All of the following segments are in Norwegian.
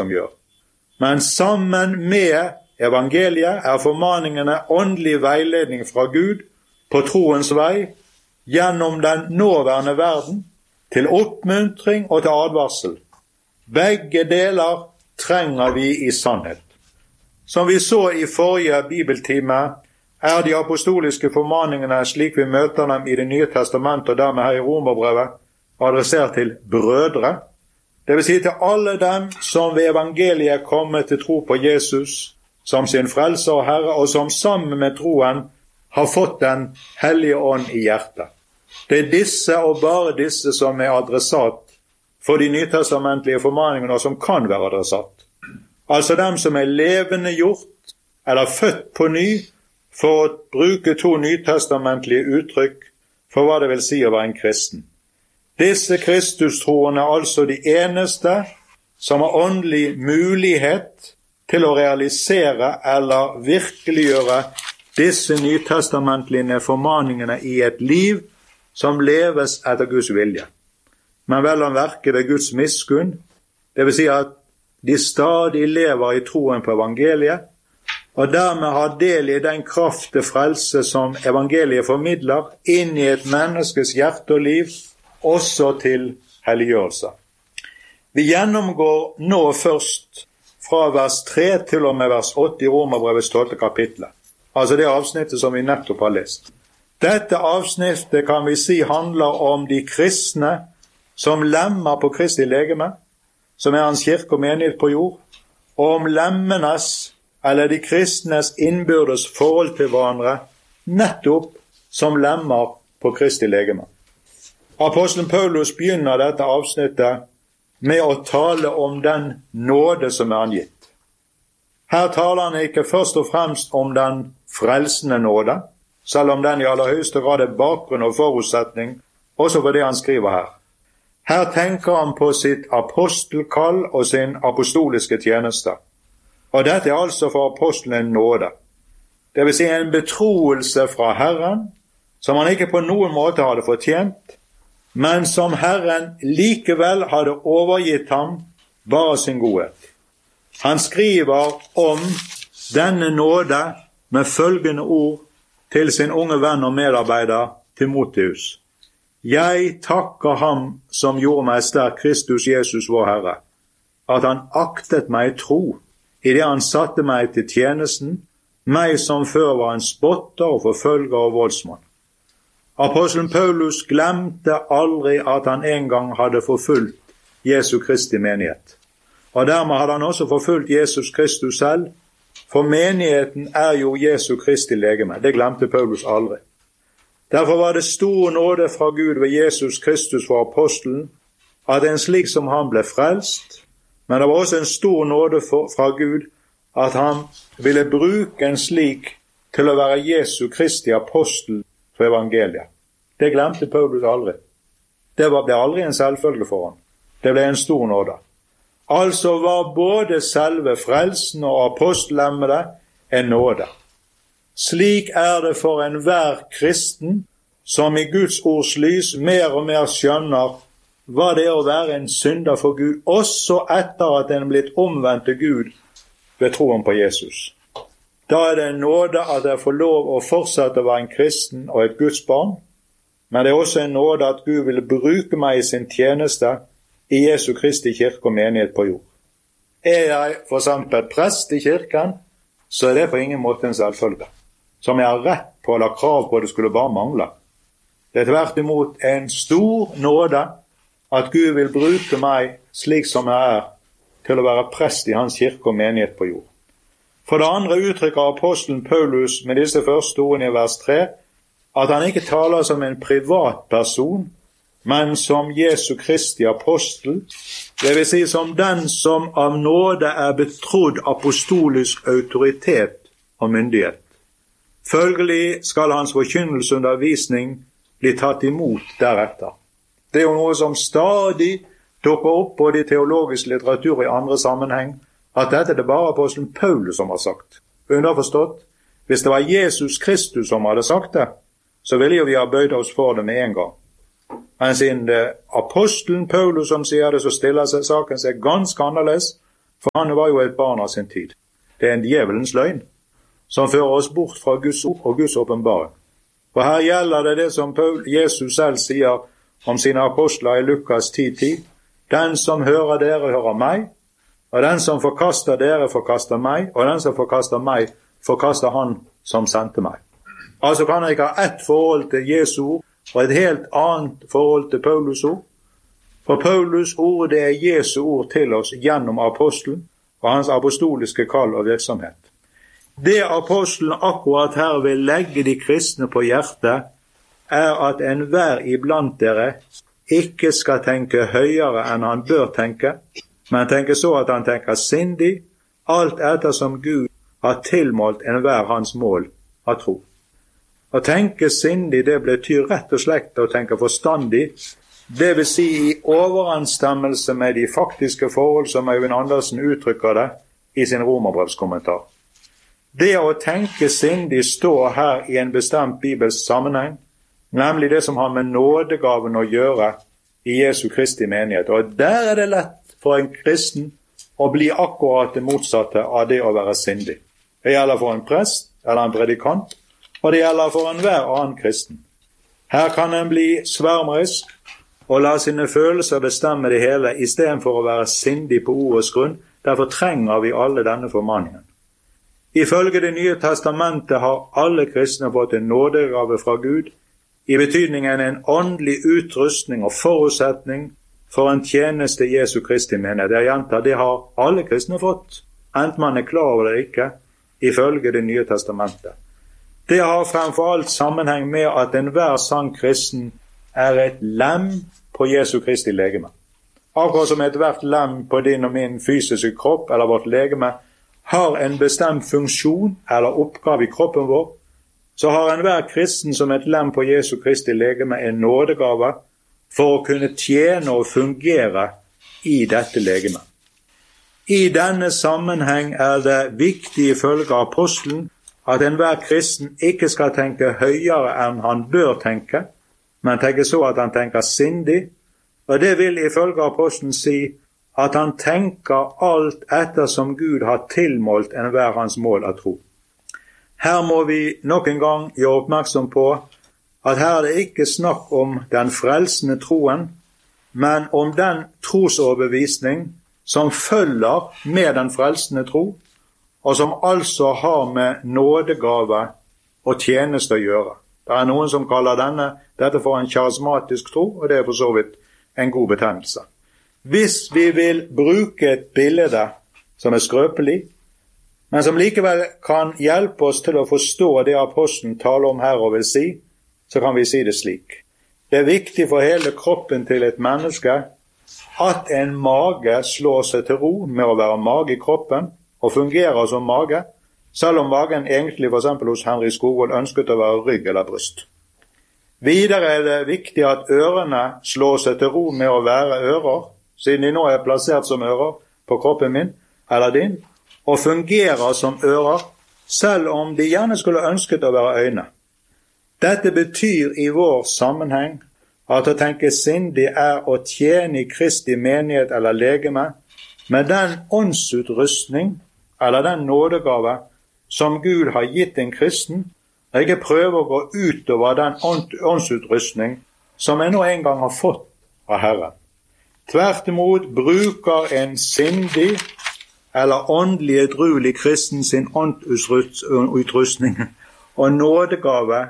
som gjør. Men sammen med evangeliet er formaningene åndelig veiledning fra Gud på troens vei gjennom den nåværende verden, til oppmuntring og til advarsel. Begge deler trenger vi i sannhet. Som vi så i forrige bibeltime, er de apostoliske formaningene slik vi møter dem i Det nye testamentet og dermed her i Romerbrevet, adressert til brødre, det vil si til alle dem som ved evangeliet kommer til tro på Jesus som sin frelser og Herre, og som sammen med troen har fått den hellige ånd i hjertet. Det er disse og bare disse som er adressat for de nytestamentlige formaningene, og som kan være adressat. Altså dem som er levende gjort eller født på ny, for å bruke to nytestamentlige uttrykk for hva det vil si å være en kristen. Disse kristustroende er altså de eneste som har åndelig mulighet til å realisere eller virkeliggjøre disse nytestamentlige formaningene i et liv som leves etter Guds vilje. Men vel å merke ved Guds miskunn, det vil si at de stadig lever i troen på evangeliet, og dermed har del i den kraft til frelse som evangeliet formidler inn i et menneskes hjerte og liv, også til helliggjørelse. Vi gjennomgår nå først fra vers 3 til og med vers 8 i Romerbrevets 12. kapittel, altså det avsnittet som vi nettopp har lest. Dette avsnittet kan vi si handler om de kristne som lemmer på Kristi legeme, som er hans kirke og menighet på jord, og om lemmenes, eller de kristnes innbyrdes forhold til hverandre, nettopp som lemmer på Kristi legeme. Apostelen Paulus begynner dette avsnittet med å tale om den nåde som er angitt. Her taler han ikke først og fremst om den frelsende nåde, selv om den i aller høyeste grad er bakgrunn og forutsetning, også for det han skriver her. Her tenker han på sitt apostelkall og sin apostoliske tjeneste. Og dette er altså for apostelen en nåde. Det vil si en betroelse fra Herren, som han ikke på noen måte hadde fortjent, men som Herren likevel hadde overgitt ham bare sin godhet. Han skriver om denne nåde med følgende ord til sin unge venn og medarbeider Timotheus. Jeg takker ham som gjorde meg sterk, Kristus Jesus vår Herre, at han aktet meg tro, i det han satte meg til tjenesten, meg som før var en spotter og forfølger og voldsmann. Apostelen Paulus glemte aldri at han en gang hadde forfulgt Jesu Kristi menighet. Og dermed hadde han også forfulgt Jesus Kristus selv, for menigheten er jo Jesu Kristi legeme. Det glemte Paulus aldri. Derfor var det stor nåde fra Gud ved Jesus Kristus for apostelen, at en slik som han ble frelst, men det var også en stor nåde fra Gud at han ville bruke en slik til å være Jesu Kristi apostel for evangeliet. Det glemte Paulus aldri. Det ble aldri en selvfølge for ham. Det ble en stor nåde. Altså var både selve frelsen og apostelemmede en nåde. Slik er det for enhver kristen som i Guds ords lys mer og mer skjønner hva det er å være en synder for Gud, også etter at en er blitt omvendt til Gud ved troen på Jesus. Da er det en nåde at jeg får lov å fortsette å være en kristen og et Guds barn, men det er også en nåde at Gud vil bruke meg i sin tjeneste i Jesu Kristi kirke og menighet på jord. Er jeg for eksempel prest i kirken, så er det på ingen måte en selvfølge, som jeg har rett på eller krav på, det skulle bare mangle. Det er tvert imot en stor nåde at Gud vil bruke meg slik som jeg er, til å være prest i hans kirke og menighet på jord. For det andre uttrykker apostelen Paulus med disse første ordene i vers 3, at han ikke taler som en privatperson, men som Jesu Kristi apostel, det vil si som den som av nåde er betrodd apostolisk autoritet og myndighet. Følgelig skal hans forkynnelseundervisning bli tatt imot deretter. Det er jo noe som stadig dukker opp både i teologisk litteratur og i andre sammenheng, at dette er det bare apostelen Paulus som har sagt. Underforstått, hvis det var Jesus Kristus som hadde sagt det, så ville jo vi ha bøyd oss for det med en gang. Men siden det er apostelen Paulus som sier det, så stiller seg saken seg ganske annerledes, For han var jo et barn av sin tid. Det er en djevelens løgn, som fører oss bort fra Guds ord og Guds åpenbaring. For her gjelder det som Jesus selv sier om sine apostler i Lukas 10:10. Den som hører dere, hører meg, og den som forkaster dere, forkaster meg, og den som forkaster meg, forkaster han som sendte meg. Altså kan jeg ikke ha ett forhold til Jesu ord, og et helt annet forhold til Paulus ord. For Paulus ord, det er Jesu ord til oss gjennom apostelen og hans apostoliske kall og virksomhet. Det apostelen akkurat her vil legge de kristne på hjertet, er at enhver iblant dere ikke skal tenke høyere enn han bør tenke, men tenke så at han tenker sindig, alt etter som Gud har tilmålt enhver hans mål av tro. Å tenke sindig, det betyr rett og slett å tenke forstandig, det vil si i overensstemmelse med de faktiske forhold som Øyvind Andersen uttrykker det i sin romerbrevskommentar. Det å tenke sindig står her i en bestemt bibelsk sammenheng, nemlig det som har med nådegaven å gjøre i Jesu Kristi menighet. Og der er det lett for en kristen å bli akkurat det motsatte av det å være sindig. Det gjelder for en prest eller en predikant, og det gjelder for enhver annen kristen. Her kan en bli svermerisk og la sine følelser bestemme det hele, i stedet for å være sindig på ordets grunn. Derfor trenger vi alle denne formaningen. Ifølge Det nye testamentet har alle kristne fått en nådegave fra Gud, i betydningen en åndelig utrustning og forutsetning for en tjeneste i Jesu Kristi menighet. Jeg gjentar, det har alle kristne fått, enten man er klar over det ikke, ifølge Det nye testamentet. Det har fremfor alt sammenheng med at enhver sann kristen er et lem på Jesu Kristi legeme. Akkurat som ethvert lem på din og min fysiske kropp eller vårt legeme har en bestemt funksjon eller oppgave i kroppen vår, så har enhver kristen som et lem på Jesu Kristi legeme en nådegave for å kunne tjene og fungere i dette legeme. I denne sammenheng er det viktig ifølge apostelen at enhver kristen ikke skal tenke høyere enn han bør tenke, men tenke så at han tenker sindig, og det vil ifølge apostelen si at han tenker alt etter som Gud har tilmålt enhver hans mål av tro. Her må vi nok en gang gjøre oppmerksom på at her er det ikke snakk om den frelsende troen, men om den trosoverbevisning som følger med den frelsende tro, og som altså har med nådegave og tjeneste å gjøre. Det er noen som kaller dette for en karismatisk tro, og det er for så vidt en god betegnelse. Hvis vi vil bruke et bilde som er skrøpelig, men som likevel kan hjelpe oss til å forstå det apostelen taler om her og vil si, så kan vi si det slik. Det er viktig for hele kroppen til et menneske at en mage slår seg til ro med å være mage i kroppen og fungerer som mage, selv om magen egentlig for eksempel hos Henry Skogvold ønsket å være rygg eller bryst. Videre er det viktig at ørene slår seg til ro med å være ører, siden de nå er plassert som ører på kroppen min eller din, og fungerer som ører, selv om de gjerne skulle ønsket å være øyne. Dette betyr i vår sammenheng at å tenke sindig er å tjene i Kristi menighet eller legeme med den åndsutrustning eller den nådegave som Gud har gitt en kristen, og ikke prøve å gå utover den åndsutrustning som en nå en gang har fått av Herren. Tvert imot bruker en sindig eller åndelig edruelig kristen sin åndsutrustning og nådegave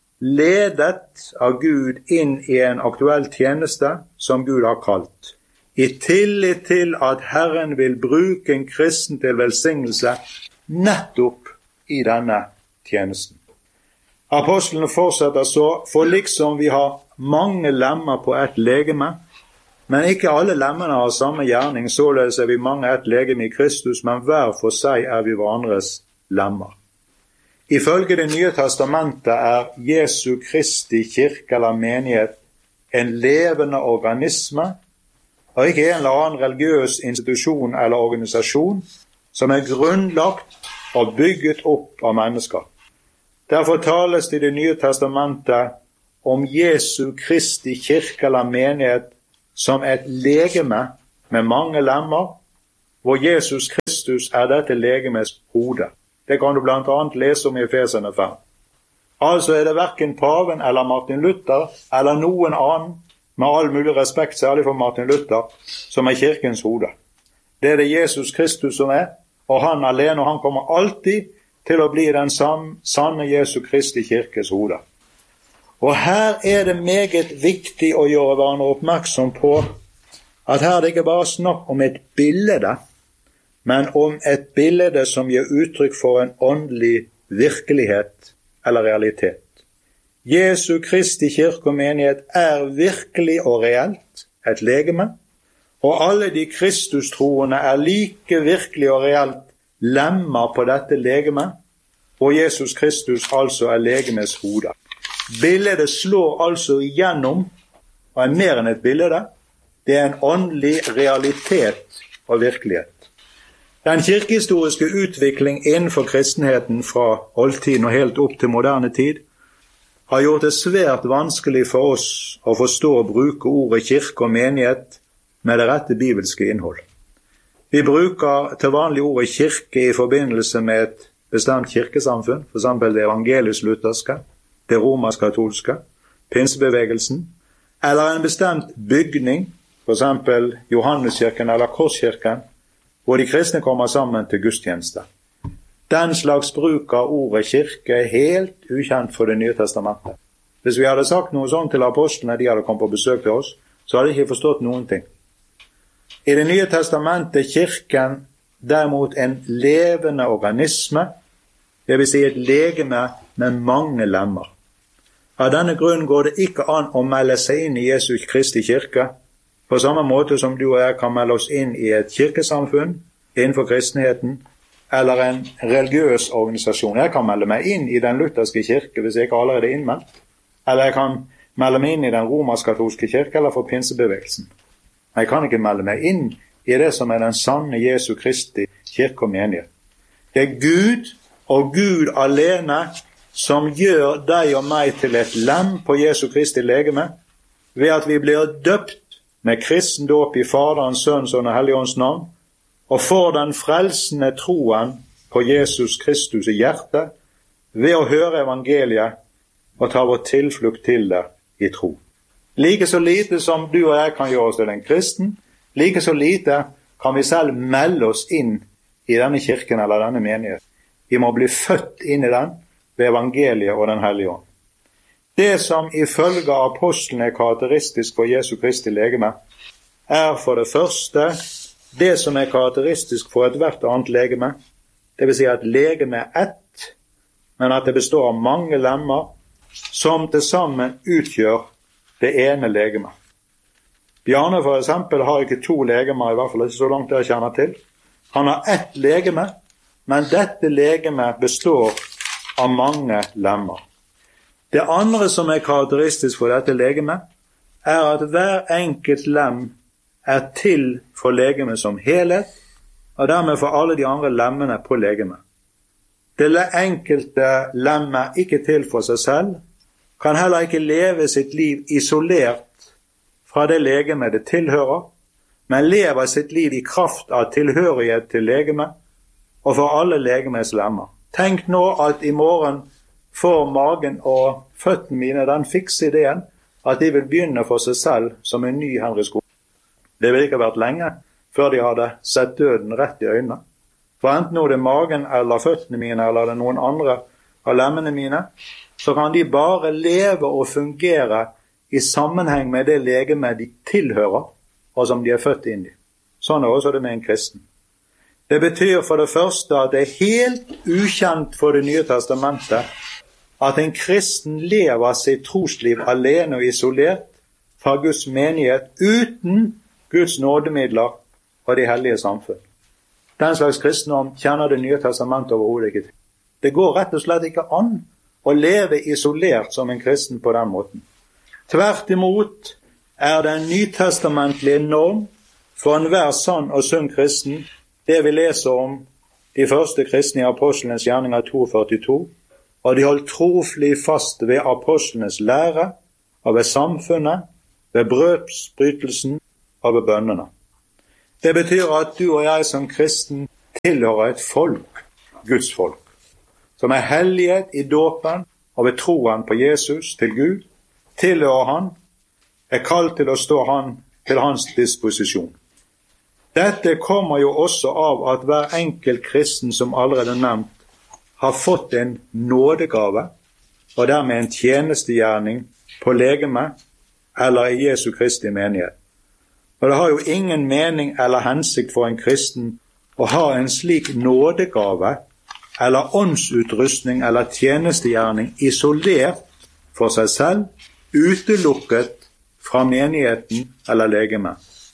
ledet av Gud inn i en aktuell tjeneste som Gud har kalt, i tillit til at Herren vil bruke en kristen til velsignelse nettopp i denne tjenesten. Apostelen fortsetter så, for liksom vi har mange lemmer på et legeme, men ikke alle lemmene har samme gjerning, således er vi mange et legeme i Kristus, men hver for seg er vi hverandres lemmer. Ifølge Det nye testamentet er Jesu Kristi kirke eller menighet en levende organisme, og ikke en eller annen religiøs institusjon eller organisasjon som er grunnlagt og bygget opp av mennesker. Derfor tales det i Det nye testamentet om Jesu Kristi kirke eller menighet som et legeme med mange lemmer, hvor Jesus Kristus er dette legemes hode. Det kan du blant annet lese om i Efeserne 5. Altså er det hverken paven eller Martin Luther eller noen annen, med all mulig respekt, særlig for Martin Luther, som er kirkens hode. Det er det Jesus Kristus som er, og han alene, og han kommer alltid til å bli den sanne Jesu Kristi kirkes hode. Og her er det meget viktig å gjøre hverandre oppmerksom på at her er det ikke bare snakk om et bilde, men om et bilde som gir uttrykk for en åndelig virkelighet eller realitet. Jesu Kristi kirke og menighet er virkelig og reelt et legeme, og alle de Kristustroende er like virkelig og reelt lemmer på dette legeme, og Jesus Kristus altså er legemes hode. Bildet slår altså igjennom, og er mer enn et bilde. Det er en åndelig realitet og virkelighet. Den kirkehistoriske utvikling innenfor kristenheten fra oldtiden og helt opp til moderne tid har gjort det svært vanskelig for oss å forstå og bruke ordet kirke og menighet med det rette bibelske innhold. Vi bruker til vanlig ordet kirke i forbindelse med et bestemt kirkesamfunn, for eksempel det evangelisk-lutherske, det romersk-katolske, pinsebevegelsen, eller en bestemt bygning, for eksempel Johanneskirken eller Korskirken, hvor de kristne kommer sammen til gudstjeneste. Den slags bruk av ordet kirke er helt ukjent for Det nye testamentet. Hvis vi hadde sagt noe sånt til apostlene, de hadde kommet på besøk til oss, så hadde de ikke forstått noen ting. I Det nye testamentet er kirken derimot en levende organisme, det vil si et legeme med mange lemmer. Av denne grunn går det ikke an å melde seg inn i Jesus Kristi kirke, på samme måte som du og jeg kan melde oss inn i et kirkesamfunn innenfor kristenheten, eller en religiøs organisasjon. Jeg kan melde meg inn i den lutherske kirke hvis jeg ikke allerede er innmeldt, eller jeg kan melde meg inn i den romersk-katolske kirke eller for pinsebevegelsen. Jeg kan ikke melde meg inn i det som er den sanne Jesu Kristi kirke og menighet. Det er Gud og Gud alene som gjør deg og meg til et lem på Jesu Kristi legeme, ved at vi blir døpt med kristen dåp i Faderens, Sønns og Den hellige ånds navn, og får den frelsende troen på Jesus Kristus i hjertet ved å høre evangeliet og ta vår tilflukt til det i tro. Like så lite som du og jeg kan gjøre oss til en kristen, like så lite kan vi selv melde oss inn i denne kirken eller denne menigheten. Vi må bli født inn i den ved evangeliet og Den hellige ånd. Det som ifølge apostlene er karakteristisk for Jesu Kristi legeme, er for det første det som er karakteristisk for ethvert annet legeme, det vil si at legeme er ett, men at det består av mange lemmer som til sammen utgjør det ene legemet. Bjarne for eksempel har ikke 2 legemer, i hvert fall ikke så langt jeg kjenner til. Han har ett legeme, men dette legeme består av mange lemmer. Det andre som er karakteristisk for dette legemet, er at hver enkelt lem er til for legemet som helhet, og dermed for alle de andre lemmene på legemet. Det enkelte lemmet er ikke til for seg selv, kan heller ikke leve sitt liv isolert fra det legemet det tilhører, men lever sitt liv i kraft av tilhørighet til legemet og for alle legemets lemmer. Tenk nå at i morgen får magen og føttene mine den fikse ideen at de vil begynne for seg selv som en ny Henry Skole. Det vil ikke ha vært lenge før de hadde sett døden rett i øynene. For enten nå det er magen eller føttene mine eller det er noen andre av lemmene mine, så kan de bare leve og fungere i sammenheng med det legeme de tilhører, og som de er født inn i. Sånn er også det med en kristen. Det betyr for det første at det er helt ukjent for Det nye testamentet at en kristen lever sitt trosliv alene og isolert fra Guds menighet uten Guds nådemidler og de hellige samfunn. Den slags kristendom kjenner Det nye testamentet overhodet ikke til. Det går rett og slett ikke an å leve isolert som en kristen på den måten. Tvert imot er den nytestamentlige norm for enhver sann og sunn kristen det vi leser om de første kristne i apostlenes gjerninger 2:42, og de holdt trofelig fast ved apostlenes lære, og ved samfunnet, ved brødsbrytelsen og ved bønnene. Det betyr at du og jeg som kristen tilhører et folk, Guds folk, som er helliget i dåpen og ved troen på Jesus til Gud, tilhører han, er kalt til å stå han til hans disposisjon. Dette kommer jo også av at hver enkelt kristen, som allerede nevnt, har fått en nådegave, og dermed en tjenestegjerning på legeme eller i Jesu Kristi menighet. Og det har jo ingen mening eller hensikt for en kristen å ha en slik nådegave eller åndsutrustning eller tjenestegjerning isolert for seg selv, utelukket fra menigheten eller legeme.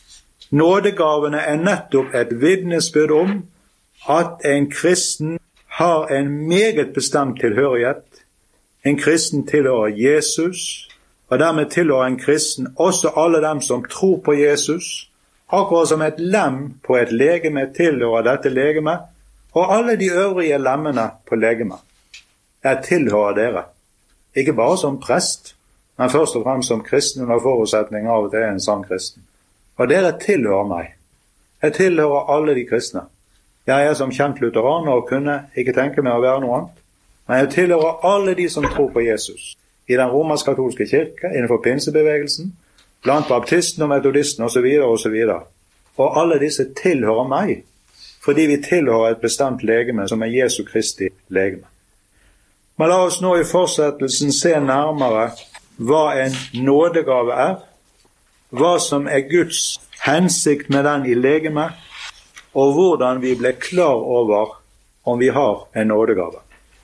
Nådegavene er nettopp et vitnesbyrd om at en kristen har en meget bestemt tilhørighet. En kristen tilhører Jesus, og dermed tilhører en kristen også alle dem som tror på Jesus, akkurat som et lem på et legeme tilhører dette legeme, og alle de øvrige lemmene på legeme. Jeg tilhører dere, ikke bare som prest, men først og fremst som kristen under forutsetning av at jeg er en sann kristen. Og dere tilhører meg. Jeg tilhører alle de kristne. Jeg er som kjent lutheraner og kunne ikke tenke meg å være noe annet, men jeg tilhører alle de som tror på Jesus, i den romersk-katolske kirke, innenfor pinsebevegelsen, blant baptisten og metodisten osv. osv. Og alle disse tilhører meg, fordi vi tilhører et bestemt legeme som er Jesu Kristi legeme. Men la oss nå i fortsettelsen se nærmere hva en nådegave er, hva som er Guds hensikt med den i legeme, og hvordan vi ble klar over om vi har en nådegave.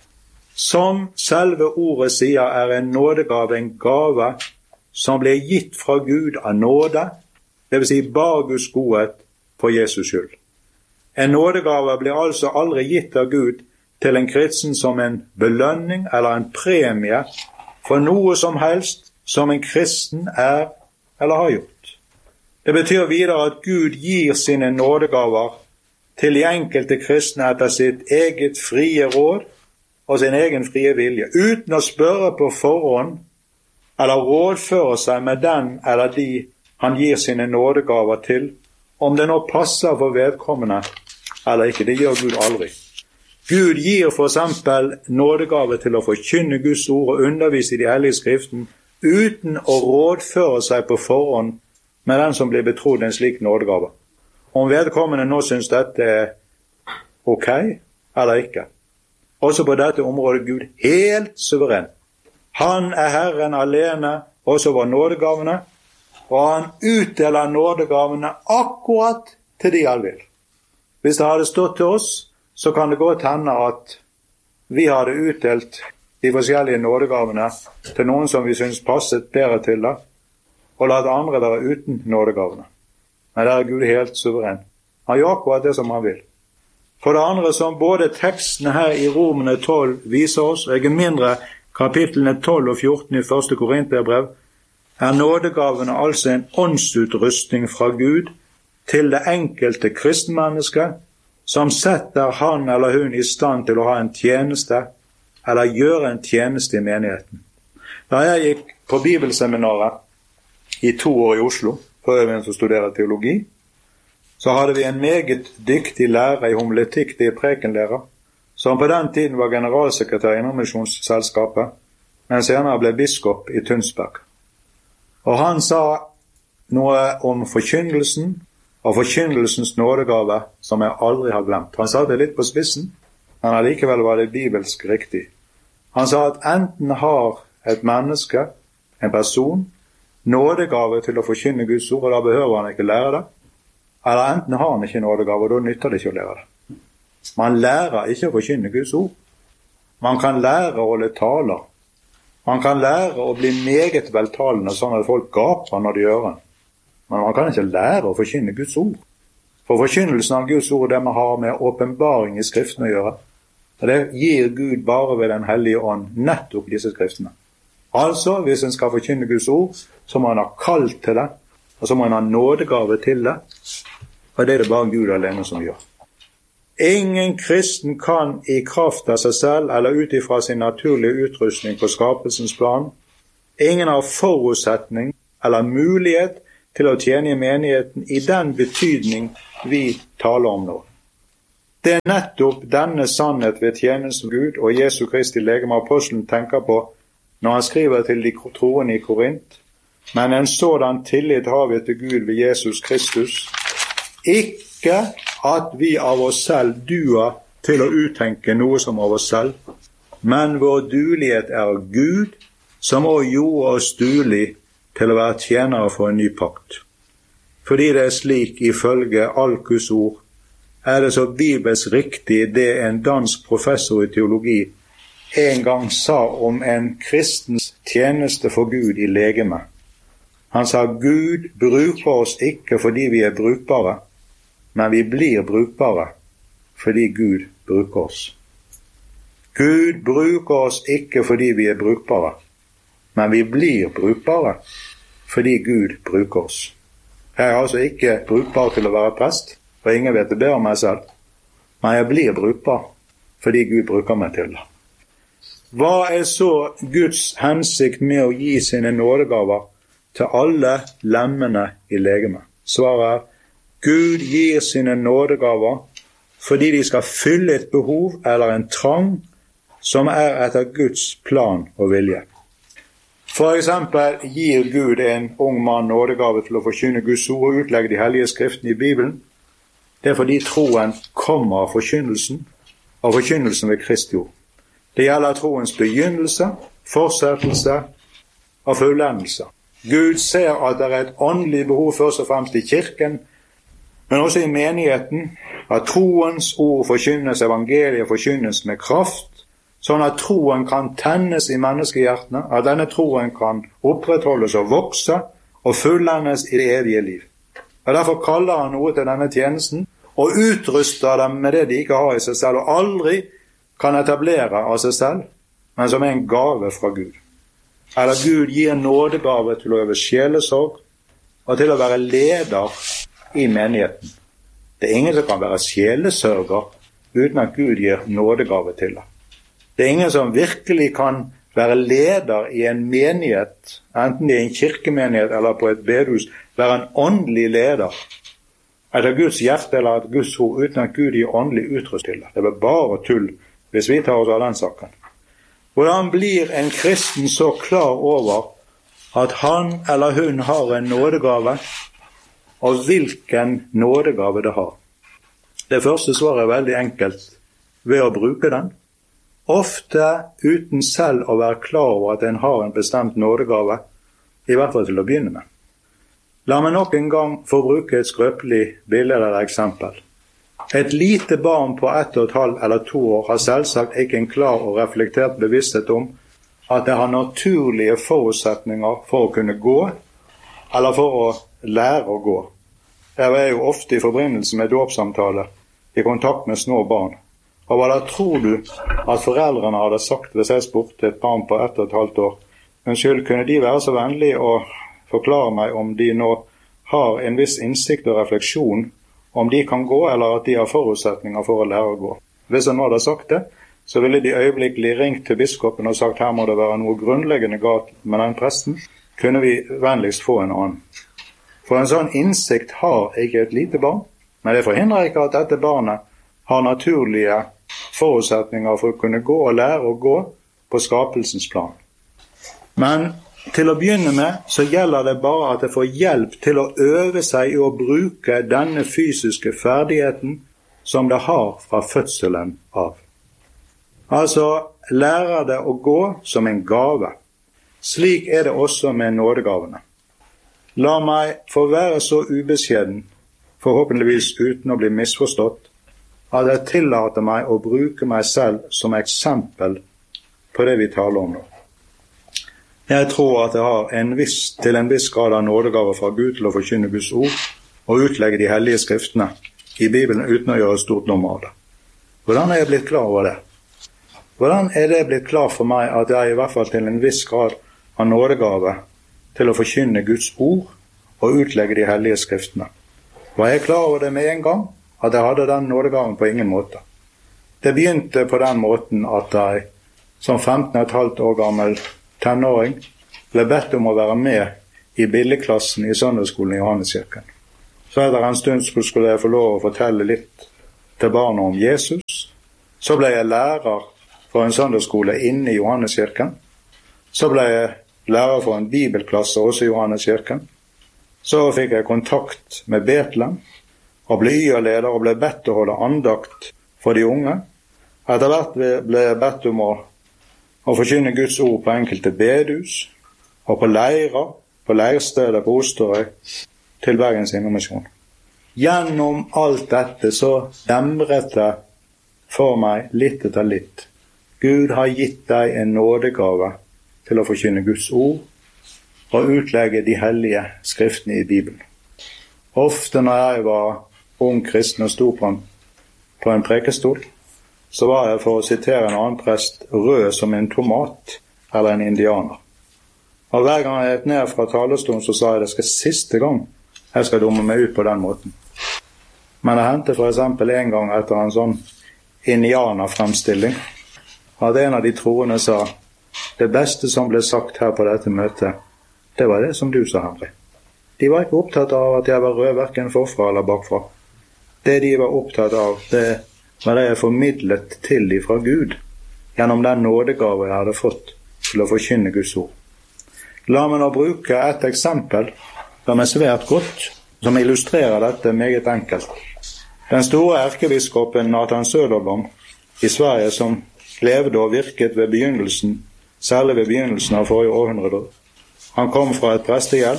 Som selve ordet sier, er en nådegave en gave som ble gitt fra Gud av nåde, det vil si bare Guds godhet for Jesus skyld. En nådegave blir altså aldri gitt av Gud til en kristen som en belønning eller en premie for noe som helst som en kristen er eller har gjort. Det betyr videre at Gud gir sine nådegaver til de enkelte kristne etter sitt eget frie råd og sin egen frie vilje, uten å spørre på forhånd eller rådføre seg med den eller de han gir sine nådegaver til, om det nå passer for vedkommende eller ikke. Det gjør Gud aldri. Gud gir for eksempel nådegave til å forkynne Guds ord og undervise i de hellige skriften, uten å rådføre seg på forhånd med den som blir betrodd en slik nådegave. Om vedkommende nå synes dette er ok eller ikke. Også på dette området Gud helt suveren. Han er Herren alene, også over nådegavene, og han utdeler nådegavene akkurat til de han vil. Hvis det hadde stått til oss, så kan det godt hende at vi hadde utdelt de forskjellige nådegavene til noen som vi synes passet bedre til det, og latt andre være uten nådegavene. Men der er Gud helt suveren. Han gjør akkurat det som han vil. For det andre, som både tekstene her i Romerne 12 viser oss, og ikke mindre kapitlene 12 og 14 i 1. Korinterbrev, er nådegavene altså en åndsutrustning fra Gud til det enkelte kristenmenneske, som setter han eller hun i stand til å ha en tjeneste, eller gjøre en tjeneste i menigheten. Da jeg gikk på bibelseminaret i 2 år i Oslo, før jeg begynte å studere teologi, så hadde vi en meget dyktig lærer i homiletikk, det er prekenlærer, som på den tiden var generalsekretær i Indremisjonsselskapet, men senere ble biskop i Tønsberg. Og han sa noe om forkynnelsen og forkynnelsens nådegave som jeg aldri har glemt. Han sa det litt på spissen, men allikevel var det bibelsk riktig. Han sa at enten har et menneske, en person, nådegave til å forkynne Guds ord, og da behøver han ikke lære det, eller enten har han ikke nådegave, og da nytter det ikke å lære det. Man lærer ikke å forkynne Guds ord. Man kan lære å holde taler. Man kan lære å bli meget veltalende, sånn at folk gaper når de gjør det. Men man kan ikke lære å forkynne Guds ord. For forkynnelsen av Guds ord, det man har med åpenbaring i Skriften å gjøre, og det gir Gud bare ved den hellige ånd, nettopp disse skriftene. Altså, hvis en skal forkynne Guds ord, så må en ha kalt til det, og så må en ha nådegave til det, og det er det bare Gud alene som gjør. Ingen kristen kan i kraft av seg selv, eller ut ifra sin naturlige utrustning på skapelsens plan, ingen har forutsetning eller mulighet til å tjene i menigheten i den betydning vi taler om nå. Det er nettopp denne sannhet ved tjenesten Gud og Jesu Kristi legeme apostelen tenker på når han skriver til de troende i Korint. Men en sådan tillit har vi til Gud ved Jesus Kristus, ikke at vi av oss selv duer til å uttenke noe som av oss selv, men vår duelighet er Gud, som også gjorde oss duelig til å være tjenere for en ny pakt. Fordi det er slik, ifølge alt Guds ord, er det så bibelsk riktig det en dansk professor i teologi en gang sa om en kristens tjeneste for Gud i legeme. Han sa, Gud bruker oss ikke fordi vi er brukbare, men vi blir brukbare fordi Gud bruker oss. Gud bruker oss ikke fordi vi er brukbare, men vi blir brukbare fordi Gud bruker oss. Jeg er altså ikke brukbar til å være prest, og ingen vet det bedre om meg selv, men jeg blir brukbar fordi Gud bruker meg til det. Hva er så Guds hensikt med å gi sine nådegaver til alle lemmene i legemet? Svaret er, Gud gir sine nådegaver fordi de skal fylle et behov eller en trang som er etter Guds plan og vilje. For eksempel gir Gud en ung mann nådegave til å forkynne Guds ord og utlegge de hellige skriftene i Bibelen. Det er fordi troen kommer av forkynnelsen ved Kristi ord. Det gjelder troens begynnelse, fortsettelse og fullendelse. Gud ser at det er et åndelig behov først og fremst i kirken, men også i menigheten, at troens ord forkynnes, evangeliet forkynnes med kraft, sånn at troen kan tennes i menneskehjertene, at denne troen kan opprettholdes og vokse og fullendes i det evige liv. Og derfor kaller han noe til denne tjenesten og utruster dem med det de ikke har i seg selv, og aldri kan etablere av seg selv, men som er en gave fra Gud. Eller Gud gir nådegave til å øve sjelesorg og til å være leder i menigheten. Det er ingen som kan være sjelesørger uten at Gud gir nådegave til det. Det er ingen som virkelig kan være leder i en menighet, enten det er en kirkemenighet eller på et bedehus, være en åndelig leder etter Guds hjerte eller etter Guds ord, uten at Gud gir åndelig utrust til det. Det er bare tull hvis vi tar oss av den saken. Hvordan blir en kristen så klar over at han eller hun har en nådegave, og hvilken nådegave det har? Det første svaret er veldig enkelt, ved å bruke den. Ofte uten selv å være klar over at en har en bestemt nådegave, i hvert fall til å begynne med. La meg nok en gang få bruke et skrøpelig bilde eller eksempel. Et lite barn på 1,5 eller 2 år har selvsagt ikke en klar og reflektert bevissthet om at det har naturlige forutsetninger for å kunne gå, eller for å lære å gå. Jeg er jo ofte i forbindelse med dåpssamtale i kontakt med små barn. Og hva da tror du at foreldrene hadde sagt hvis jeg spurte et barn på 1,5 år? Unnskyld, kunne de være så vennlige å forklare meg om de nå har en viss innsikt og refleksjon om de kan gå, eller at de har forutsetninger for å lære å gå? Hvis han hadde sagt det, så ville de øyeblikkelig ringt til biskopen og sagt her må det være noe grunnleggende galt med den presten. Kunne vi vennligst få en annen? For en sånn innsikt har ikke et lite barn, men det forhindrer ikke at dette barnet har naturlige forutsetninger for å kunne gå og lære å gå på skapelsens plan. Men til å begynne med så gjelder det bare at det får hjelp til å øve seg i å bruke denne fysiske ferdigheten som det har fra fødselen av. Altså lærer det å gå som en gave. Slik er det også med nådegavene. La meg få være så ubeskjeden, forhåpentligvis uten å bli misforstått, at jeg tillater meg å bruke meg selv som eksempel på det vi taler om nå. Jeg tror at jeg har til en viss grad av nådegave fra Gud til å forkynne Guds ord og utlegge de hellige skriftene i Bibelen uten å gjøre stort nummer av det. Hvordan er jeg blitt klar over det? Hvordan er det blitt klar for meg at jeg i hvert fall til en viss grad har nådegave til å forkynne Guds ord og utlegge de hellige skriftene? Var jeg klar over det med en gang? At jeg hadde den nådegaven på ingen måte. Det begynte på den måten at jeg som 15,5 år gammel tenåring ble bedt om å være med i billedklassen i søndagsskolen i Johanneskirken. Så etter en stund skulle jeg få lov å fortelle litt til barna om Jesus. Så ble jeg lærer for en søndagsskole inne i Johanneskirken. Så ble jeg lærer for en bibelklasse også i Johanneskirken. Så fikk jeg kontakt med Betlehem, og ble YA-leder og ble bedt å holde andakt for de unge. Etter hvert ble jeg bedt om å forkynne Guds ord på enkelte bedehus, og på leirer, på leirstedet på Osterøy, til Bergens Indremisjon. Gjennom alt dette så demret det for meg litt etter litt. Gud har gitt deg en nådegave til å forkynne Guds ord og utlegge de hellige skriftene i Bibelen. Ofte når jeg var ung kristen og sto på en prekestol, så var jeg, for å sitere en annen prest, rød som en tomat eller en indianer. Og hver gang jeg gikk ned fra talerstolen, så sa jeg det skal siste gang jeg skal dumme meg ut på den måten. Men det hendte for eksempel en gang etter en sånn indianerfremstilling, at en av de troende sa, det beste som ble sagt her på dette møtet, det var det som du sa, Henry. De var ikke opptatt av at jeg var rød, hverken forfra eller bakfra. Det de var opptatt av, det var det jeg formidlet til de fra Gud, gjennom den nådegave jeg hadde fått til å forkynne Guds ord. La meg nå bruke et eksempel som er svært godt, som illustrerer dette meget enkelt. Den store erkebiskopen Nathan Söderblom i Sverige, som levde og virket ved begynnelsen, særlig ved begynnelsen av forrige århundre. Han kom fra et prestegjeld.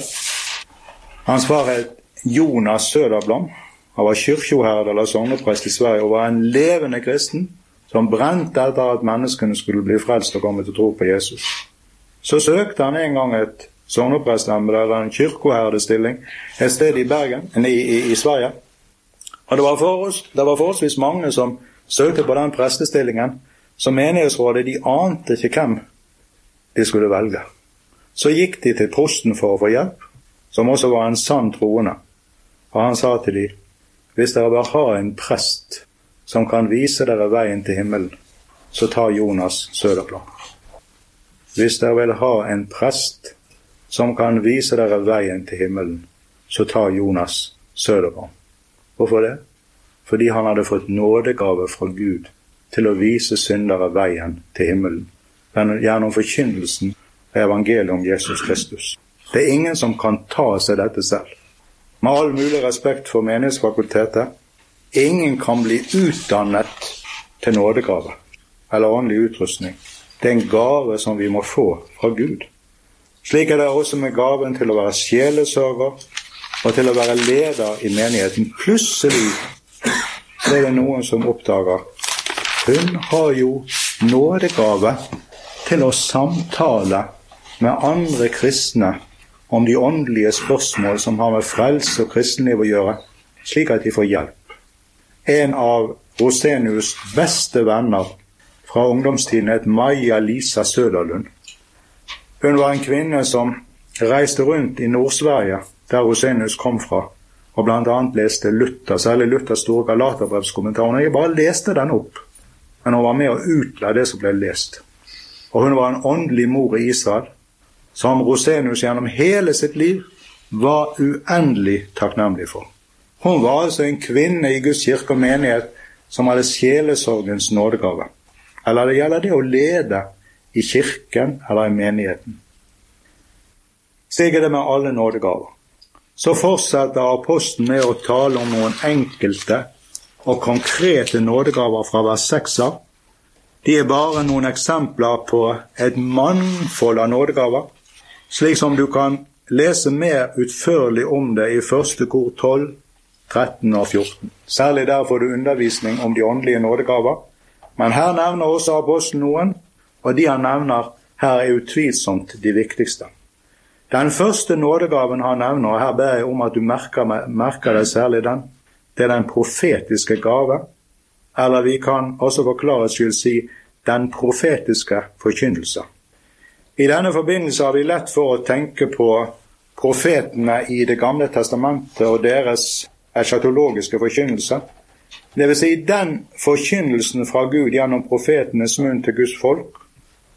Hans far het Jonas Söderblom. Han var kyrkjoherde eller sogneprest i Sverige og var en levende kristen som brente etter at menneskene skulle bli frelst og komme til å tro på Jesus. Så søkte han en gang et sogneprestembete eller en kyrkoherdestilling et sted i Bergen, i Sverige. Og det var forholdsvis mange som søkte på den prestestillingen, så menighetsrådet de ante ikke hvem de skulle velge. Så gikk de til prosten for å få hjelp, som også var en sann troende. Og han sa til dem, hvis dere vil ha en prest som kan vise dere veien til himmelen, så ta Jonas Söderblom. Hvis dere vil ha en prest som kan vise dere veien til himmelen, så ta Jonas Söderblom. Hvorfor det? Fordi han hadde fått nådegave fra Gud til å vise syndere veien til himmelen, gjennom forkynnelsen av evangeliet om Jesus Kristus. Det er ingen som kan ta seg dette selv. Med all mulig respekt for menighetsfakultetet, ingen kan bli utdannet til nådegave eller åndelig utrustning. Det er en gave som vi må få fra Gud. Slik er det også med gaven til å være sjelesørger og til å være leder i menigheten. Plutselig er det noen som oppdager hun har jo nådegave til å samtale med andre kristne om de åndelige spørsmål som har med frelse og kristenliv å gjøre, slik at de får hjelp. En av Rosenius' beste venner fra ungdomstiden het Maja Lisa Söderlund. Hun var en kvinne som reiste rundt i Nord-Sverige, der Rosenius kom fra, og blant annet leste Luther, særlig Luthers store Galaterbrevskommentar. Jeg bare leste den opp, men hun var med å utla det som ble lest. Og hun var en åndelig mor i Israel, som Rosenius gjennom hele sitt liv var uendelig takknemlig for. Hun var altså en kvinne i Guds kirke og menighet som hadde sjelesorgens nådegave. Eller det gjelder det å lede i kirken eller i menigheten. Slik er det med alle nådegaver. Så fortsetter apostelen med å tale om noen enkelte og konkrete nådegaver fra vers 6 av. De er bare noen eksempler på et mannfold av nådegaver, slik som du kan lese mer utførlig om det i 1. kor 12, 13 og 14. Særlig der får du undervisning om de åndelige nådegaver. Men her nevner også apostelen noen, og de han nevner her er utvilsomt de viktigste. Den første nådegaven han nevner, og her ber jeg om at du merker deg særlig den, det er den profetiske gave, eller vi kan også for klarhets skyld si den profetiske forkynnelse. I denne forbindelse har vi lett for å tenke på profetene i Det gamle testamentet og deres eschatologiske forkynnelse. Det vil si den forkynnelsen fra Gud gjennom profetenes munn til Guds folk,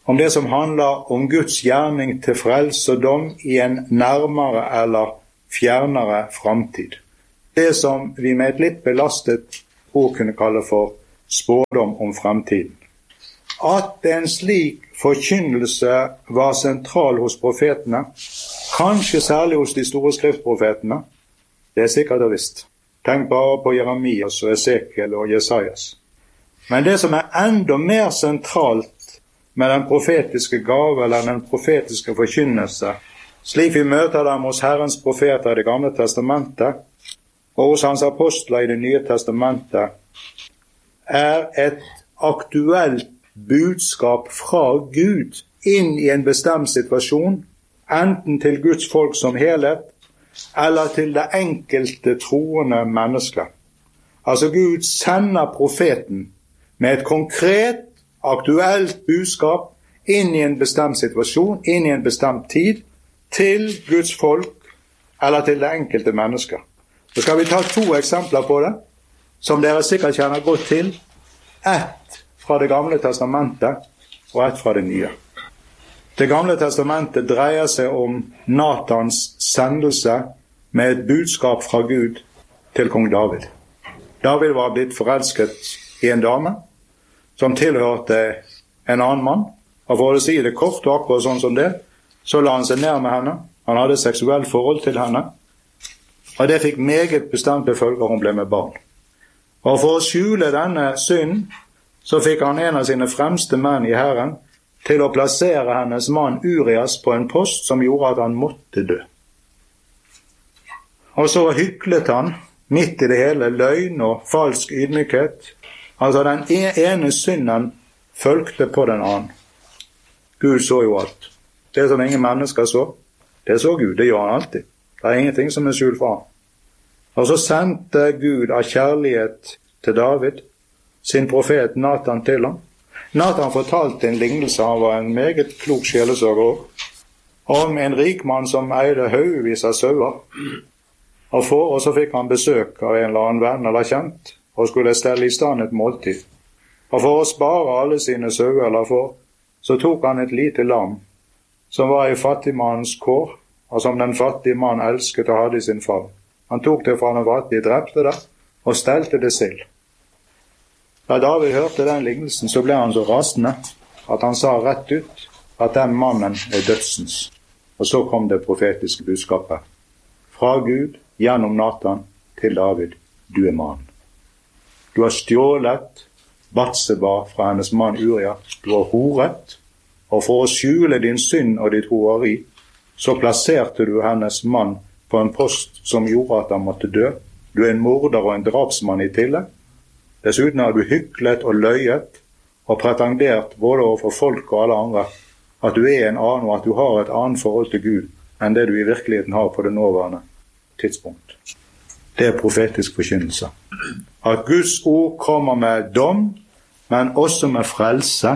om det som handler om Guds gjerning til frelse og dom i en nærmere eller fjernere framtid. Det som vi med et litt belastet ord kunne kalle for spådom om fremtiden. At en slik forkynnelse var sentral hos profetene, kanskje særlig hos de store skriftprofetene, det er sikkert og visst. Tenk bare på Jeremias og Esekiel og Jesajas. Men det som er enda mer sentralt med den profetiske gave eller den profetiske forkynnelse, slik vi møter dem hos Herrens profeter i Det gamle testamentet og hos hans apostler i Det nye testamentet, er et aktuelt budskap fra Gud inn i en bestemt situasjon, enten til Guds folk som helhet, eller til det enkelte troende mennesket. Altså Gud sender profeten med et konkret, aktuelt budskap inn i en bestemt situasjon, inn i en bestemt tid, til Guds folk, eller til det enkelte mennesket. Så skal vi ta 2 eksempler på det, som dere sikkert kjenner godt til. Ett fra Det gamle testamentet, og ett fra Det nye. Det gamle testamentet dreier seg om Natans sendelse med et budskap fra Gud til kong David. David var blitt forelsket i en dame som tilhørte en annen mann. Og for å si det kort og akkurat sånn som det, så la han seg ned med henne. Han hadde seksuelt forhold til henne, og det fikk meget bestemte følger. Hun ble med barn. Og for å skjule denne synden, så fikk han en av sine fremste menn i Herren til å plassere hennes mann Urias på en post som gjorde at han måtte dø. Og så hyklet han midt i det hele løgn og falsk ydmykhet. Altså den ene synden følgte på den annen. Gud så jo alt. Det som ingen mennesker så, det så Gud. Det gjør han alltid. Det er ingenting som er skjult for ham. Og så sendte Gud av kjærlighet til David sin profet Natan til ham. Natan fortalte en lignelse. Han var en meget klok sjelesørger om en rik mann som eide haugevis av sauer. Og så fikk han besøk av en eller annen venn eller kjent, og skulle stelle i stand et måltid. Og for å spare alle sine sauer eller får, så tok han et lite lam, som var i fattigmannens kår, og som den fattige mann elsket og hadde i sin favn. Han tok det fra den fattige, drepte det, og stelte det selv. Da David hørte den lignelsen, så ble han så rasende at han sa rett ut at den mannen er dødsens. Og så kom det profetiske budskapet fra Gud gjennom Natan til David: du er mannen. Du har stjålet Batseba fra hennes mann Uria. Du har horet, og for å skjule din synd og ditt horeri, så plasserte du hennes mann på en post som gjorde at han måtte dø. Du er en morder og en drapsmann i tillegg. Dessuten har du hyklet og løyet og pretendert både overfor folk og alle andre at du er en annen, og at du har et annet forhold til Gud enn det du i virkeligheten har på det nåværende tidspunkt. Det er profetisk forkynnelse. At Guds ord kommer med dom, men også med frelse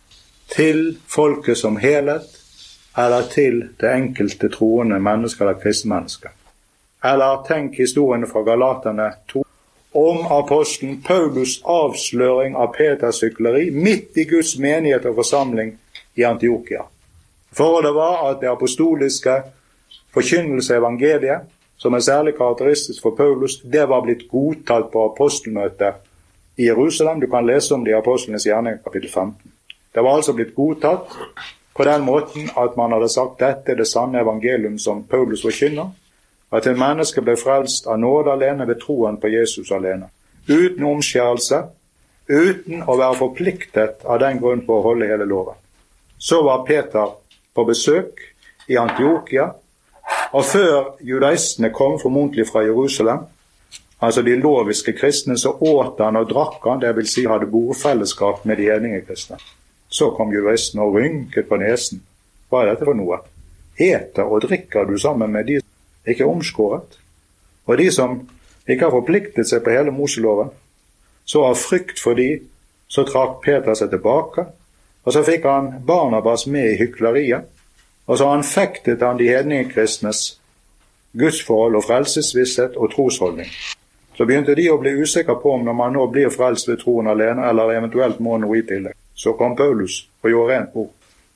til folket som helhet, eller til det enkelte troende mennesker eller kristmennesker. Eller tenk historien fra Galaterne 2 om apostelen Paulus' avsløring av Peters hykleri midt i Guds menighet og forsamling i Antiokia. Forholdet var at det apostoliske forkynnelse evangeliet, som er særlig karakteristisk for Paulus, det var blitt godtatt på apostelmøtet i Jerusalem. Du kan lese om det i Apostlenes gjerning, kapittel 15. Det var altså blitt godtatt på den måten at man hadde sagt dette er det sanne evangelium som Paulus forkynner, at en menneske ble frelst av nåde alene ved troen på Jesus alene, uten omskjærelse, uten å være forpliktet av den grunn på å holde hele loven. Så var Peter på besøk i Antiokia, og før judaistene kom formodentlig fra Jerusalem, altså de loviske kristne, så åt han og drakk han, det vil si hadde bordfellesskap med de hedninge kristne. Så kom judaistene og rynket på nesen. Hva er dette for noe? Eter og drikker du sammen med de som ikke er omskåret, og de som ikke har forpliktet seg på hele Moseloven? Så av frykt for de, så trakk Peter seg tilbake, og så fikk han Barnabas med i hykleriet, og så anfektet han de hedninge kristnes gudsforhold og frelsesvisshet og trosholdning. Så begynte de å bli usikre på om når man nå blir frelst ved troen alene, eller eventuelt må noe i tillegg. Så kom Paulus og gjorde rent bord.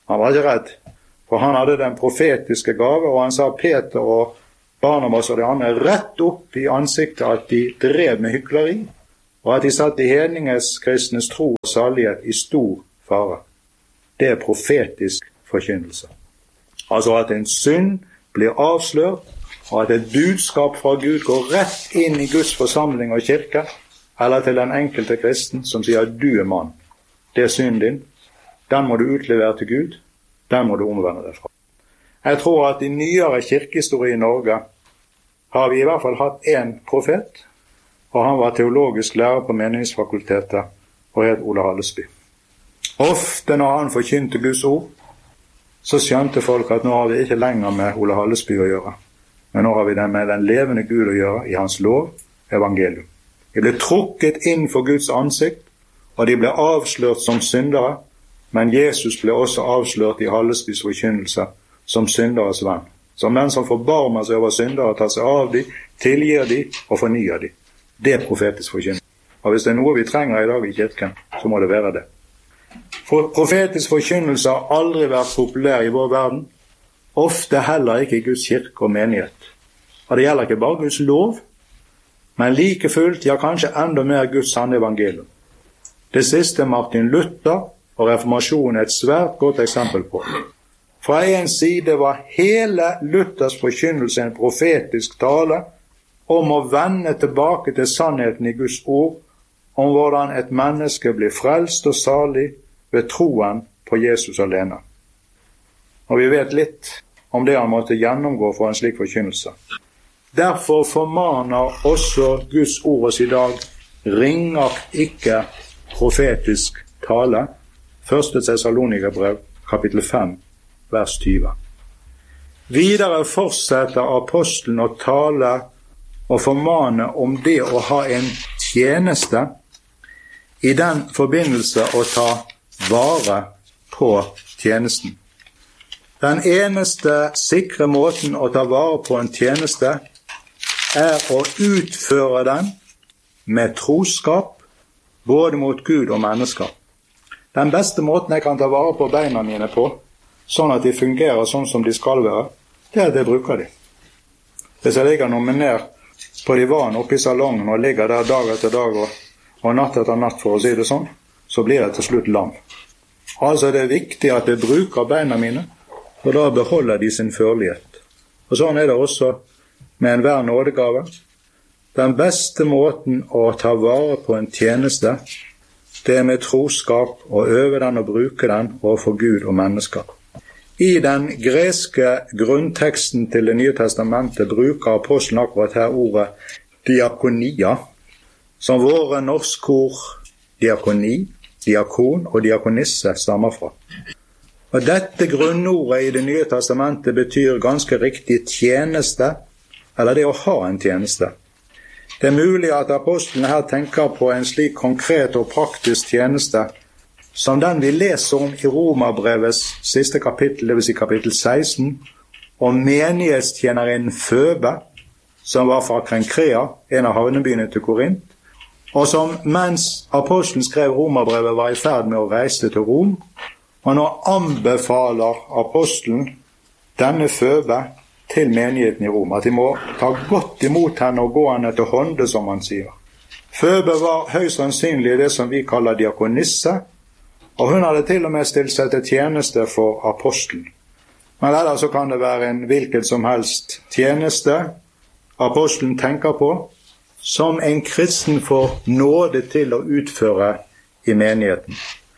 Han var ikke redd, for han hadde den profetiske gave, og han sa Peter og Barnabas og de andre rett opp i ansiktet at de drev med hykleri, og at de satt i hedninges kristnes tro og salighet i stor fare. Det er profetisk forkynnelse. Altså at en synd blir avslørt, og at et budskap fra Gud går rett inn i Guds forsamling og kirke, eller til den enkelte kristen som sier du er mann. Det er synden din. Den må du utlevere til Gud. Den må du omvende deg fra. Jeg tror at i nyere kirkehistorie i Norge har vi i hvert fall hatt en profet, og han var teologisk lærer på Menighetsfakultetet og het Ole Hallesby. Ofte når han forkynte Guds ord, så skjønte folk at nå har vi ikke lenger med Ole Hallesby å gjøre, men nå har vi det med den levende Gud å gjøre i hans lov, evangelium. De ble trukket inn for Guds ansikt, og de ble avslørt som syndere, men Jesus ble også avslørt i Hallesbys forkynnelse som synderes venn. Som den som forbarmer seg over syndere, tar seg av de, tilgir de og fornyer de. Det er profetisk forkynnelse. Og hvis det er noe vi trenger i dag i kirken, så må det være det. For profetisk forkynnelse har aldri vært populær i vår verden, ofte heller ikke i Guds kirke og menighet. Og det gjelder ikke bare Guds lov, men like fullt, ja kanskje enda mer Guds sanne evangelium. Det siste Martin Luther og reformasjonen er et svært godt eksempel på. Fra en side var hele Luthers forkynnelse en profetisk tale om å vende tilbake til sannheten i Guds ord, om hvordan et menneske blir frelst og salig ved troen på Jesus alene. Og vi vet litt om det han måtte gjennomgå for en slik forkynnelse. Derfor formaner også Guds ord oss i dag, ringer ikke profetisk tale. 1. Tessalonikerbrev, kapittel 5, vers 20. Videre fortsetter apostelen å tale og formane om det å ha en tjeneste, i den forbindelse å ta vare på tjenesten. Den eneste sikre måten å ta vare på en tjeneste er å utføre den med troskap, både mot Gud og mennesker. Den beste måten jeg kan ta vare på beina mine på, sånn at de fungerer sånn som de skal være, det er at jeg bruker de. Hvis jeg ligger nominert på divan oppe i salongen og ligger der dag etter dag og natt etter natt, for å si det sånn, så blir jeg til slutt lam. Altså det er viktig at jeg bruker beina mine, og da beholder de sin førlighet. Og sånn er det også med enhver nådegave. Den beste måten å ta vare på en tjeneste, det er med troskap å øve den og bruke den overfor Gud og mennesker. I den greske grunnteksten til Det nye testamentet bruker apostelen akkurat her ordet diakonia, som våre norske ord diakoni, diakon og diakonisse stammer fra. Og dette grunnordet i Det nye testamentet betyr ganske riktig tjeneste, eller det å ha en tjeneste. Det er mulig at apostelen her tenker på en slik konkret og praktisk tjeneste som den vi leser om i Romerbrevets siste kapittel, det vil si kapittel 16, om menighetstjenerinnen Føbe, som var fra Krenkrea, en av havnebyene til Korint, og som mens apostelen skrev Romerbrevet var i ferd med å reise til Rom, og nå anbefaler apostelen denne Føbe til menigheten i Rom, at de må ta godt imot henne og gå henne til hånde, som han sier. Føbe var høyst sannsynlig det som vi kaller diakonisse, og hun hadde til og med stilt seg til tjeneste for apostelen. Men ellers så kan det være en hvilket som helst tjeneste apostelen tenker på, som en kristen får nåde til å utføre i menigheten.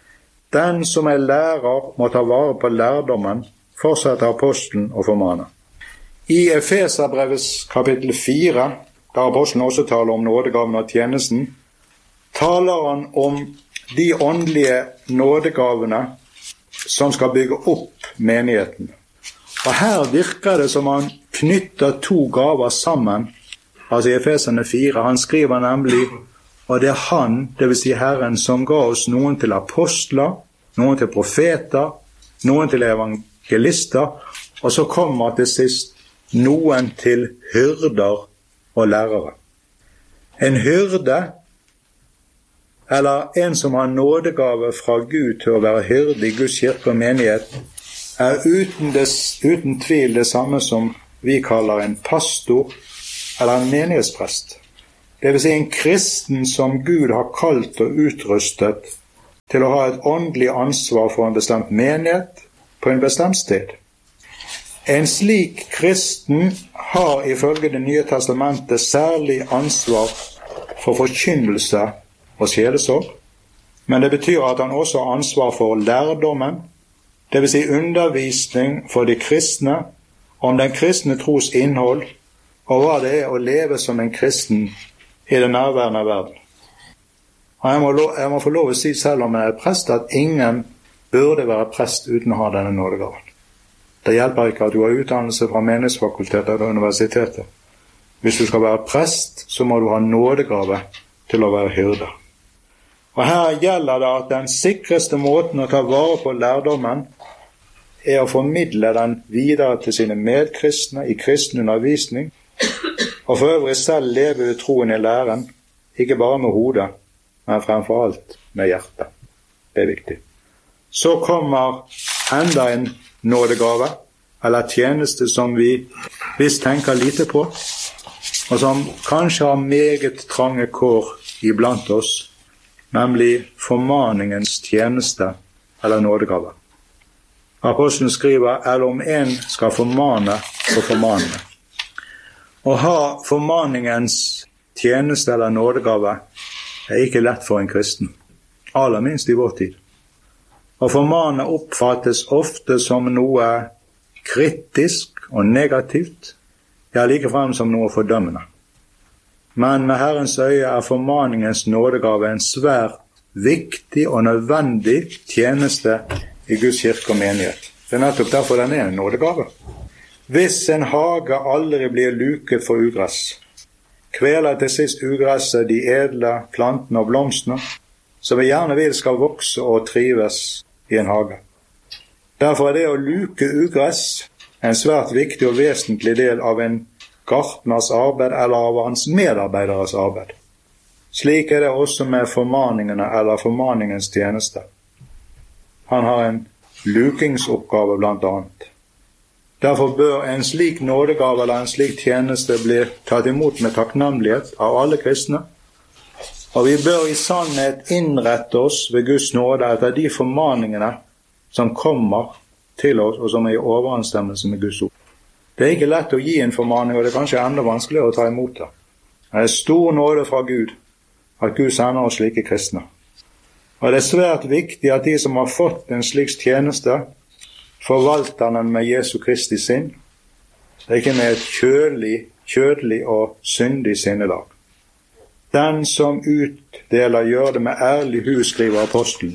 Den som er lærer må ta vare på lærdommen, fortsetter apostelen å formane. I Efeserbrevets kapittel 4, der apostelen også taler om nådegaven og tjenesten, taler han om de åndelige nådegavene som skal bygge opp menigheten. Og her virker det som han knytter to gaver sammen, altså i Efeserne 4. Han skriver nemlig, og det er han, det vil si Herren, som ga oss noen til apostler, noen til profeter, noen til evangelister, og så kommer til sist noen til hyrder og lærere. En hyrde, eller en som har nådegave fra Gud til å være hyrde i Guds kirke og menighet, uten tvil det samme som vi kaller en pastor eller en menighetsprest. Det vil si en kristen som Gud har kalt og utrustet til å ha et åndelig ansvar for en bestemt menighet på en bestemt sted. En slik kristen har ifølge Det nye testamentet særlig ansvar for forkynnelse og sjelesorg, men det betyr at han også har ansvar for lærdommen, det vil si undervisning for de kristne om den kristne tros innhold og hva det er å leve som en kristen i den nærværende verden. Og jeg må få lov å si, selv om jeg er prest, at ingen burde være prest uten å ha denne nådegaven. Det hjelper ikke at du har utdannelse fra menighetsfakultetet eller universitetet. Hvis du skal være prest, så må du ha nådegave til å være hyrde. Og her gjelder det at den sikreste måten å ta vare på lærdommen er å formidle den videre til sine medkristne i kristen undervisning, og for øvrig selv leve ut troen i læren, ikke bare med hodet, men fremfor alt med hjertet. Det er viktig. Så kommer enda en nådegave, eller tjeneste som vi visst tenker lite på, og som kanskje har meget trange kår iblant oss, nemlig formaningens tjeneste, eller nådegave. Apostelen skriver, eller om en skal formane og formane. Å ha formaningens tjeneste eller nådegave er ikke lett for en kristen, aller minst i vår tid. Å formane oppfattes ofte som noe kritisk og negativt, ja, likefrem som noe fordømmende. Men med Herrens øye er formaningens nådegave en svært viktig og nødvendig tjeneste i Guds kirke og menighet. Det er nettopp derfor den er en nådegave. Hvis en hage aldri blir luket for ugress, kveler til sist ugresset de edle plantene og blomstene, som vi gjerne vil skal vokse og trives i en hage. Derfor er det å luke ugress en svært viktig og vesentlig del av en gartners arbeid eller av hans medarbeideres arbeid. Slik er det også med formaningene eller formaningens tjeneste. Han har en lukingsoppgave blant annet. Derfor bør en slik nådegave eller en slik tjeneste bli tatt imot med takknemlighet av alle kristne, og vi bør i sannhet innrette oss ved Guds nåde etter de formaningene som kommer til oss, og som er i overensstemmelse med Guds ord. Det er ikke lett å gi en formaning, og det er kanskje enda vanskeligere å ta imot det. Det er stor nåde fra Gud at Gud sender oss slike kristne. Og det er svært viktig at de som har fått en slik tjeneste, forvalter den med Jesu Kristi sinn. Det er ikke med et kjødelig og syndig sinnelag. Den som utdeler gjør det med ærlig hu, skriver apostelen.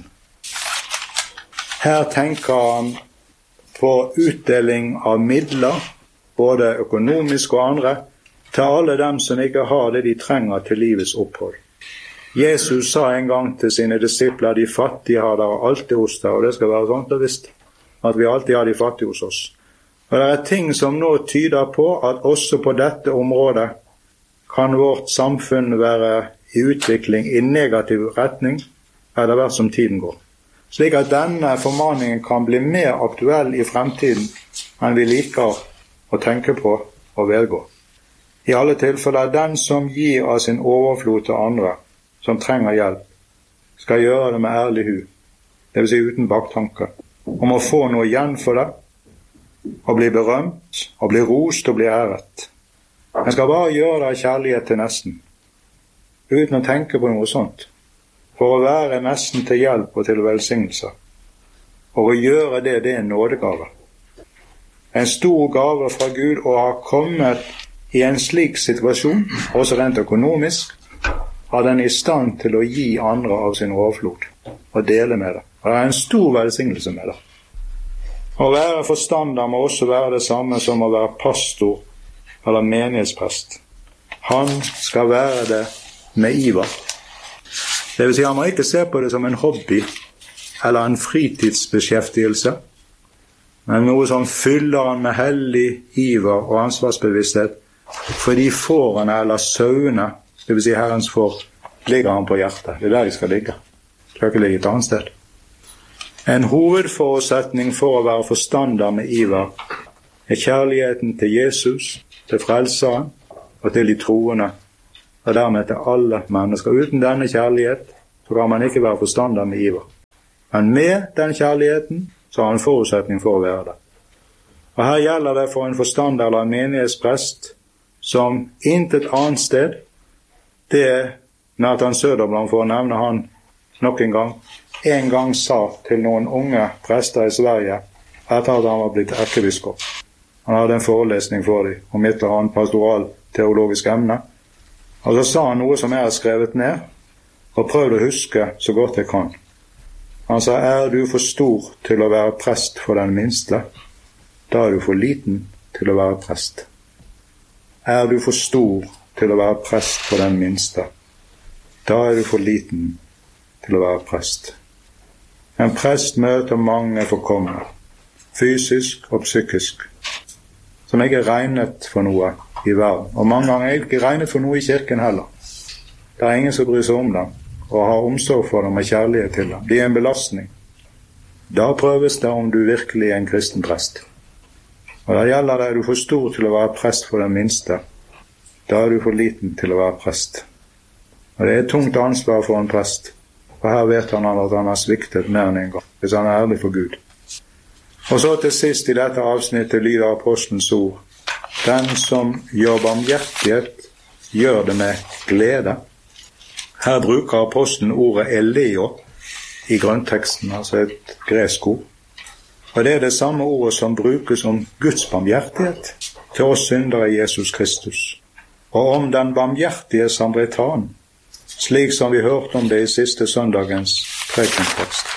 Her tenker han på utdeling av midler, både økonomisk og andre, til alle dem som ikke har det de trenger til livets opphold. Jesus sa en gang til sine disipler, de fattige har dere alltid hos dere, og det skal være sånn og visst, at vi alltid har de fattige hos oss. Og det er ting som nå tyder på at også på dette området kan vårt samfunn være i utvikling i negativ retning etter hvert som tiden går. Slik at denne formaningen kan bli mer aktuell i fremtiden enn vi liker å tenke på og vedgå. I alle tilfeller, den som gir av sin overflod til andre som trenger hjelp, skal gjøre det med ærlig hu, det vil si uten baktanke, om å få noe igjen for det, og bli berømt, og bli rost og bli æret. En skal bare gjøre det av kjærlighet til nesten, uten å tenke på noe sånt, for å være nesten til hjelp og til velsignelse. Og å gjøre det er en nådegave. En stor gave fra Gud å ha kommet i en slik situasjon, også rent økonomisk, er den i stand til å gi andre av sin overflod og dele med det. Og det er en stor velsignelse med det. Å være forstander må også være det samme som å være pastor eller menighetsprest. Han skal være det med iver. Det vil si, han må ikke se på det som en hobby eller en fritidsbeskjeftigelse, men noe som fyller han med hellig iver og ansvarsbevissthet, fordi fårene eller sauene, det vil si Herrens får, ligger han på hjertet. Det er der de skal ligge. Det skal ikke ligge et annet sted. En hovedforutsetning for å være forstander med iver kjærligheten til Jesus, til frelseren og til de troende, og dermed til alle mennesker. Uten denne kjærlighet så kan man ikke være forstander med iver. Men med den kjærligheten så har en forutsetning for å være det. Og her gjelder det for en forstander eller en menighetsprest som intet annet sted. Det er Nathan Söderblom, for å nevne han nok en gang sa til noen unge prester i Sverige etter at han var blitt erkebiskop. Han hadde en forelesning for dem om et eller annet pastoral-teologisk emne. Og så sa han noe som jeg har skrevet ned, og prøvd å huske så godt jeg kan. Han sa, er du for stor til å være prest for den minste, da er du for liten til å være prest. Er du for stor til å være prest for den minste, da er du for liten til å være prest. En prest møter mange forkomne, fysisk og psykisk, som ikke er regnet for noe i verden. Og mange ganger er ikke regnet for noe i kirken heller. Det er ingen som bryr seg om dem, og har omsorg for dem og kjærlighet til dem. De er en belastning. Da prøves det om du virkelig er en kristen prest. Og da gjelder det, er du for stor til å være prest for den minste, da er du for liten til å være prest. Og det er et tungt ansvar for en prest, for her vet han at han har sviktet mer enn en gang, hvis han er ærlig for Gud. Og så til sist i dette avsnittet lyder apostelens ord, den som gjør barmhjertighet, gjør det med glede. Her bruker apostelen ordet eleo i grunnteksten, altså et gresk ord. Og det er det samme ordet som brukes om Guds barmhjertighet til oss syndere i Jesus Kristus, og om den barmhjertige samaritan, slik som vi hørte om det i siste søndagens prekentekst.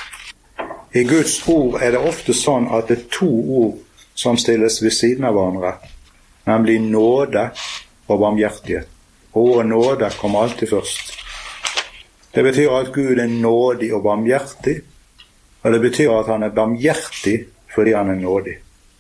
I Guds ord er det ofte sånn at det er to ord som stilles ved siden av hverandre, nemlig nåde og barmhjertighet. Ordet nåde kommer alltid først. Det betyr at Gud er nådig og barmhjertig, og det betyr at han er barmhjertig fordi han er nådig.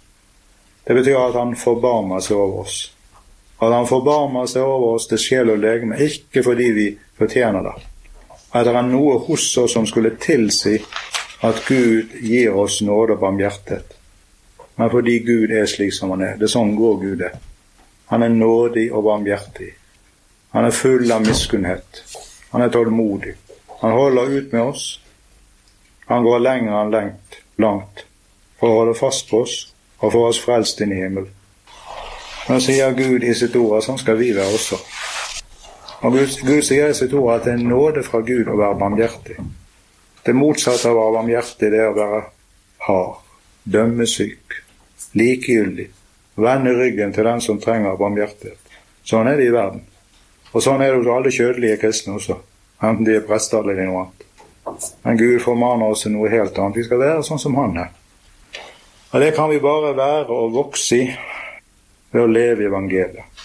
Det betyr at han forbarmer seg over oss. At han forbarmer seg over oss til sjel og legeme, ikke fordi vi fortjener det. At det er noe hos oss som skulle tilsi at Gud gir oss nåde og barmhjertighet. Men fordi Gud er slik som han er. Det er sånn går Gud er. Han er nådig og barmhjertig. Han er full av miskunnhet. Han er tålmodig. Han holder ut med oss. Han går lenger enn langt for å holde fast på oss og få oss frelst inn i himmelen. Nå sier Gud i sitt ord at sånn skal vi være også. Og Gud sier i sitt ord at det er nåde fra Gud å være barmhjertig. Det motsatte av å være barmhjertig, det er å være hard, dømmesyk, likegyldig, vende ryggen til den som trenger barmhjertighet. Sånn er det i verden. Og sånn er det hos alle kjødelige kristne også, enten de er prester eller noe annet. Men Gud formaner oss til noe helt annet. Vi skal være sånn som han er. Og det kan vi bare være og vokse i ved å leve i evangeliet.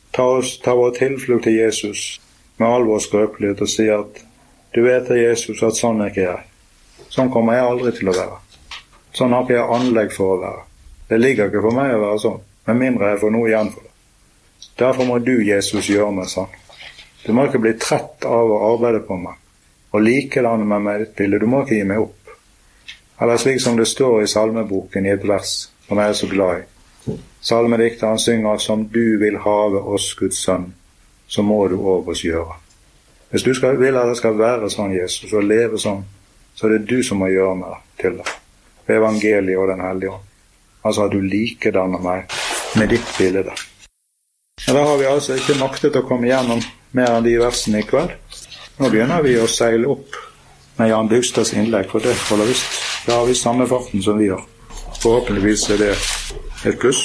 Ta vår tilflukt til Jesus med all vår skrøpelighet og si at du vet Jesus at sånn er ikke jeg. Sånn kommer jeg aldri til å være. Sånn har ikke jeg anlegg for å være. Det ligger ikke for meg å være sånn, med mindre jeg får noe igjen for det. Derfor må du, Jesus, gjøre meg sånn. Du må ikke bli trett av å arbeide på meg, og likedan med meg ditt bilde. Du må ikke gi meg opp. Eller slik som det står i salmeboken i et vers som jeg er så glad i. Salmedikteren synger som du vil have oss Guds sønn, så må du over oss gjøre. Hvis du vil at det skal være sånn, Jesus, og leve sånn, så er det du som må gjøre meg til det. Ved evangeliet og den hellige ånd. Altså at du likedanner meg med ditt bilde. Men da har vi altså ikke maktet å komme gjennom mer enn de versene i kveld. Nå begynner vi å seile opp med Jan Bugstads innlegg, for det holder visst. Da har vi samme farten som vi har. Forhåpentligvis er det et pluss.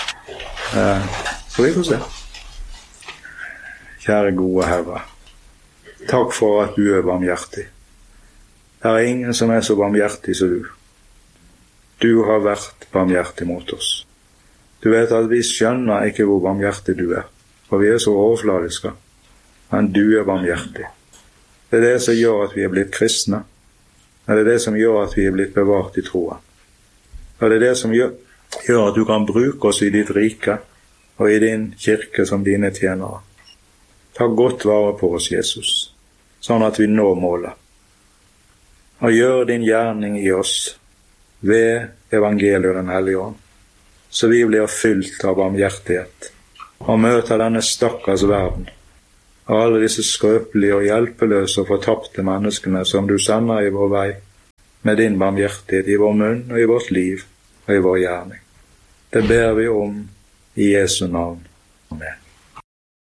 Så vi får se. Kjære gode Herre, takk for at du er barmhjertig. Det er ingen som er så barmhjertig som du. Du har vært barmhjertig mot oss. Du vet at vi skjønner ikke hvor barmhjertig du er, for vi er så overfladiske. Men du er barmhjertig. Det er det som gjør at vi er blitt kristne. Det er det som gjør at vi er blitt bevart i troen. Og det er det som gjør at du kan bruke oss i ditt rike og i din kirke som dine tjenere. Ta godt vare på oss, Jesus, sånn at vi når målet. og gjøre din gjerning i oss ved evangeliet og den hellige ånd, så vi blir fylt av barmhjertighet og møter denne stakkars verden, og alle disse skrøpelige og hjelpeløse og fortapte menneskene som du sender i vår vei, med din barmhjertighet i vår munn og i vårt liv og i vår gjerning. Det ber vi om i Jesu navn. Amen.